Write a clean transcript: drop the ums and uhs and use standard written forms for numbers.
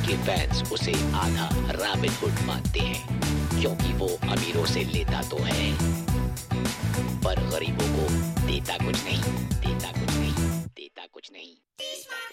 उसके फैंस उसे आधा रॉबिन हुड मानते हैं, क्योंकि वो अमीरों से लेता तो है पर गरीबों को देता कुछ नहीं, देता कुछ नहीं, देता कुछ नहीं।